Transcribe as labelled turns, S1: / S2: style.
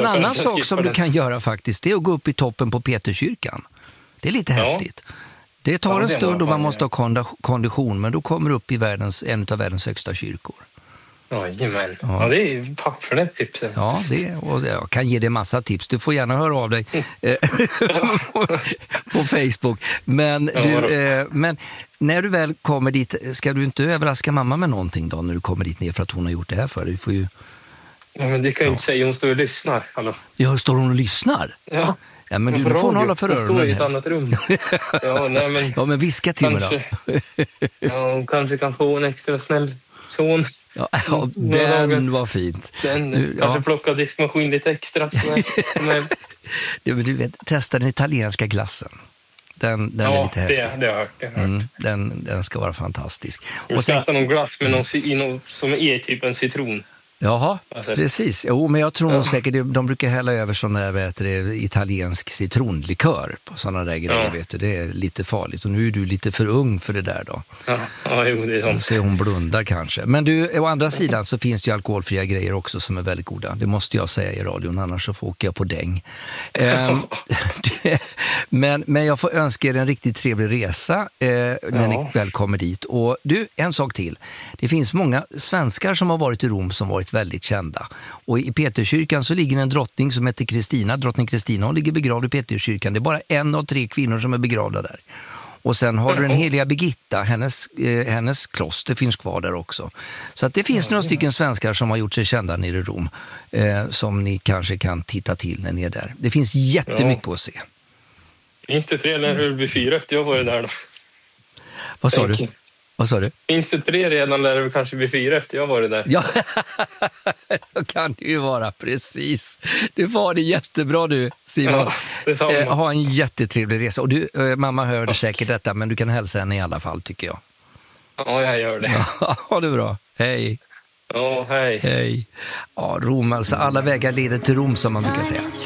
S1: En annan sak som du kan göra faktiskt, det är att gå upp i toppen på Peterskyrkan. Det är lite häftigt. Det tar en stund och man måste ha kondition, men då kommer du upp i en av världens högsta kyrkor.
S2: Jajamän. Ja, det är tack för det tipset.
S1: Ja, och jag kan ge dig massa tips. Du får gärna höra av dig på Facebook. Men, men när du väl kommer dit, ska du inte överraska mamma med någonting då när du kommer dit ner för att hon har gjort det här för dig? Du får ju...
S2: Ja, men det kan ju inte säga, hon står och lyssnar. Hallå.
S1: Ja, står hon och lyssnar?
S2: Ja.
S1: Ja, men du får hon hålla för öronen.
S2: Hon står i ett annat rum.
S1: Ja, men viska till mig då.
S2: Ja, hon kanske kan få en extra snäll son.
S1: Ja, den var fint.
S2: Kanske plocka diskmaskin lite extra.
S1: Du vet, testa den italienska glassen. Den är lite häftig.
S2: Det har jag hört.
S1: Den ska vara fantastisk.
S2: Och sen äta någon glass med någon som är typ en citron.
S1: Jaha, precis. Jo, men jag tror nog säkert de brukar hälla över sån där italiensk citronlikör på sådana där grejer, vet du. Det är lite farligt. Och nu är du lite för ung för det där då.
S2: Ja, jo, det är sånt.
S1: Så hon blundar kanske. Men du, å andra sidan så finns det ju alkoholfria grejer också som är väldigt goda. Det måste jag säga i radion, annars så får åka jag på däng. Men jag får önska er en riktigt trevlig resa när ni väl kommer dit. Och du, en sak till. Det finns många svenskar som har varit i Rom som varit väldigt kända. Och i Peterskyrkan så ligger en drottning som heter Kristina. Drottning Kristina, hon ligger begravd i Peterskyrkan. Det är bara 1 av 3 kvinnor som är begravda där. Och sen har du den heliga Birgitta, hennes kloster finns kvar där också. Så att det finns några stycken svenskar som har gjort sig kända nere i Rom som ni kanske kan titta till när ni är där. Det finns jättemycket att se.
S2: Finns det 3 eller det blir 4 efter jag var där då?
S1: Vad sa du?
S2: Finns det 3 redan eller det kanske blir 4 efter jag var där?
S1: Ja, det kan det ju vara, precis. Du får det jättebra du, Simon. Ja, ha en jättetrevlig resa. Och du, mamma hörde säkert detta, men du kan hälsa henne i alla fall, tycker jag.
S2: Ja, jag gör det.
S1: Ha det bra. Hej.
S2: Ja, hej.
S1: Hej. Ja, Rom, alltså alla vägar leder till Rom som man brukar säga.